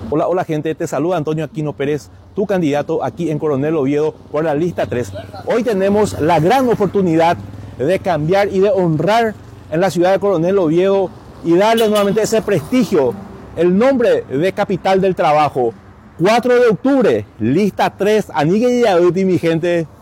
Hola, hola gente, te saluda Antonio Aquino Pérez, tu candidato aquí en Coronel Oviedo por la lista 3. Hoy tenemos la gran oportunidad de cambiar y de honrar en la ciudad de Coronel Oviedo y darle nuevamente ese prestigio, el nombre de capital del trabajo. 4 de octubre, lista 3, Anigue y Yauti, mi gente.